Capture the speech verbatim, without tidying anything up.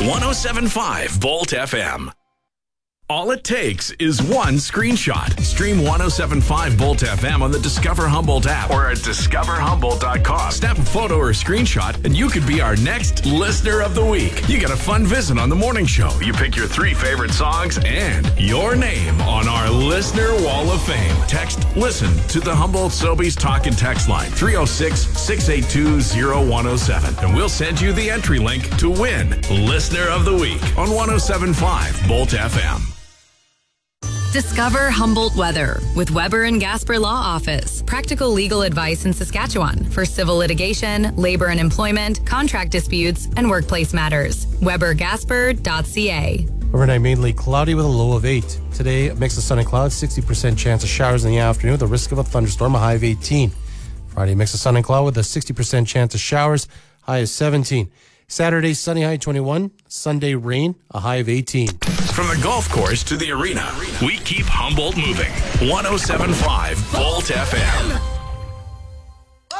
one oh seven point five Volt F M. All it takes is one screenshot. Stream one oh seven point five Volt F M on the Discover Humboldt app or at discover humboldt dot com. Snap a photo or screenshot and you could be our next Listener of the Week. You get a fun visit on the morning show. You pick your three favorite songs and your name on our Listener Wall of Fame. Text LISTEN to the Humboldt Sobeys Talk and Text line three oh six, six eight two, oh one oh seven and we'll send you the entry link to win Listener of the Week on one oh seven point five Volt F M. Discover Humboldt Weather with Weber and Gasper Law Office. Practical legal advice in Saskatchewan for civil litigation, labor and employment, contract disputes, and workplace matters. weber gasper dot c a. Overnight mainly cloudy with a low of eight. Today, a mix of sun and clouds, sixty percent chance of showers in the afternoon with a risk of a thunderstorm, a high of eighteen. Friday, mix of sun and cloud with a sixty percent chance of showers, high of seventeen. Saturday, sunny, high twenty-one. Sunday, rain, a high of eighteen. From the golf course to the arena, we keep Humboldt moving. one oh seven point five Volt F M.